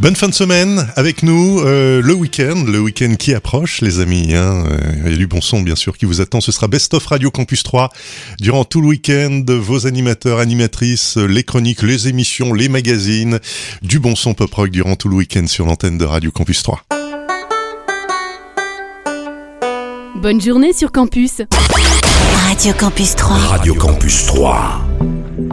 Bonne fin de semaine avec nous, le week-end qui approche les amis, il y a du bon son bien sûr qui vous attend, ce sera Best of Radio Campus 3 durant tout le week-end, vos animateurs, animatrices, les chroniques, les émissions, les magazines, du bon son pop rock durant tout le week-end sur l'antenne de Radio Campus 3. Bonne journée sur Campus. Radio Campus 3. Radio Campus 3.